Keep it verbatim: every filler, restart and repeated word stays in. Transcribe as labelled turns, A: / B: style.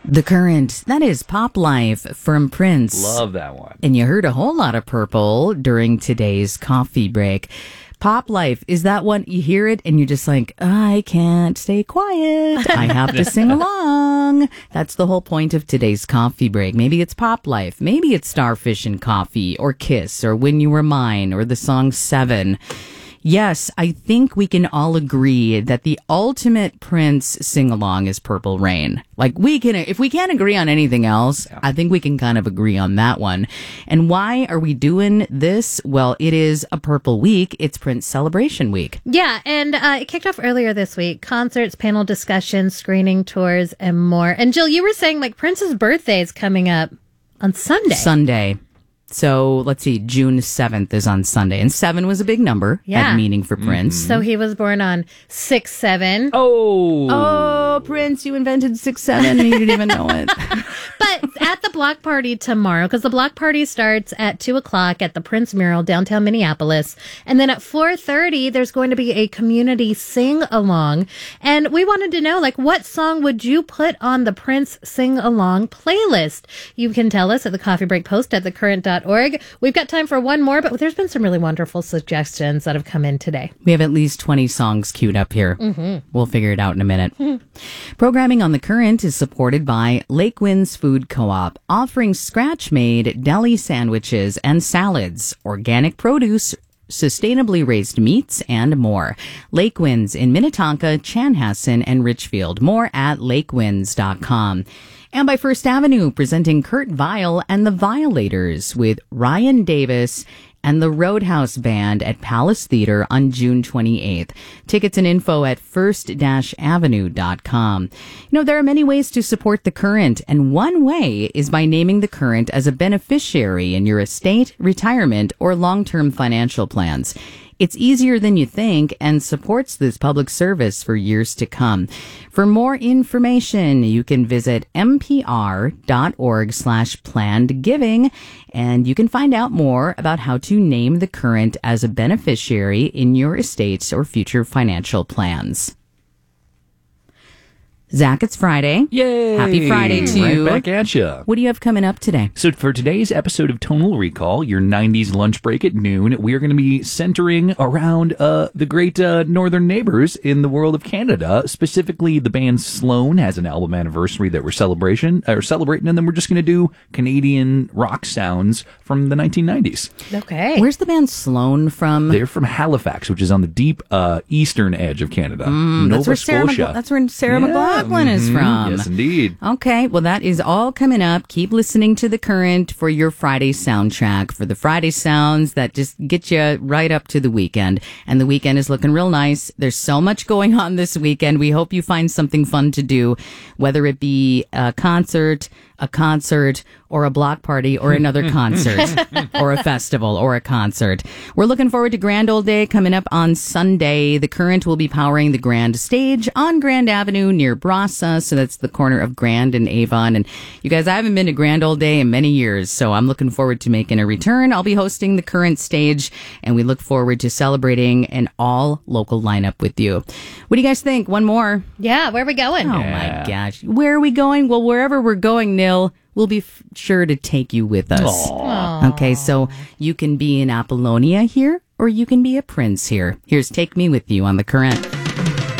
A: The Current, that is Pop Life from Prince.
B: Love that one.
A: And you heard a whole lot of Purple during today's coffee break. Pop Life, is that one, you hear it and you're just like, I can't stay quiet. I have to sing along. That's the whole point of today's coffee break. Maybe it's Pop Life. Maybe it's Starfish and Coffee or Kiss or When You Were Mine or the song Seven. Yes, I think we can all agree that the ultimate Prince sing-along is Purple Rain. Like, we can, if we can't agree on anything else, yeah. I think we can kind of agree on that one. And why are we doing this? Well, it is a Purple week. It's Prince Celebration Week.
C: Yeah, and uh, it kicked off earlier this week. Concerts, panel discussions, screening tours, and more. And Jill, you were saying, like, Prince's birthday is coming up on Sunday.
A: Sunday. So let's see, June seventh is on Sunday. And seven was a big number.
C: Yeah.
A: Had meaning for Prince.
C: Mm-hmm. So he was born on six seven.
B: Oh.
A: Oh, Prince, you invented six seven and you didn't even know it.
C: But at the block party tomorrow, because the block party starts at two o'clock at the Prince Mural, downtown Minneapolis. And then at four thirty, there's going to be a community sing-along. And we wanted to know, like, what song would you put on the Prince sing-along playlist? You can tell us at the Coffee Break Post at the current dot org. We've got time for one more, but there's been some really wonderful suggestions that have come in today.
A: We have at least twenty songs queued up here.
C: Mm-hmm.
A: We'll figure it out in a minute. Mm-hmm. Programming on The Current is supported by Lake Winds Food Co-op, offering scratch-made deli sandwiches and salads, organic produce, sustainably raised meats, and more. Lake Winds in Minnetonka, Chanhassen, and Richfield. More at lake winds dot com. And by First Avenue, presenting Kurt Vile and the Violators with Ryan Davis and the Roadhouse Band at Palace Theater on June twenty-eighth. Tickets and info at first avenue dot com. You know, there are many ways to support The Current, and one way is by naming The Current as a beneficiary in your estate, retirement, or long-term financial plans. It's easier than you think and supports this public service for years to come. For more information, you can visit npr.org slash planned giving, and you can find out more about how to name The Current as a beneficiary in your estates or future financial plans. Zach, it's Friday.
B: Yay!
A: Happy Friday to you.
B: Right back at you.
A: What do you have coming up today?
B: So for today's episode of Tonal Recall, your nineties lunch break at noon, we are going to be centering around uh, the great uh, northern neighbors in the world of Canada. Specifically, the band Sloan has an album anniversary that we're celebration or celebrating, and then we're just going to do Canadian rock sounds from the nineteen nineties.
C: Okay.
A: Where's the band Sloan from?
B: They're from Halifax, which is on the deep uh, eastern edge of Canada.
A: Mm,
B: Nova
A: that's where Sarah
B: Scotia.
A: McLa- that's where Sarah
B: Yeah.
A: McLaughlin is
B: Mm-hmm.
A: from.
B: Yes, indeed.
A: Okay, well, that is all coming up. Keep listening to The Current for your Friday soundtrack, for the Friday sounds that just get you right up to the weekend. And the weekend is looking real nice. There's so much going on this weekend. We hope you find something fun to do, whether it be a concert, a concert, or a block party, or another concert, or a festival, or a concert. We're looking forward to Grand Old Day coming up on Sunday. The Current will be powering the Grand Stage on Grand Avenue near Brasa, so that's the corner of Grand and Avon. And you guys, I haven't been to Grand Old Day in many years, so I'm looking forward to making a return. I'll be hosting the Current Stage, and we look forward to celebrating an all-local lineup with you. What do you guys think? One more?
C: Yeah, where are we going?
A: Oh,
B: Yeah.
A: my gosh. Where are we going? Well, wherever we're going, Nil, we'll be f- sure to take you with us.
C: Aww.
A: Okay, so you can be in Apollonia here, or you can be a prince here. Here's Take Me With You on The Current.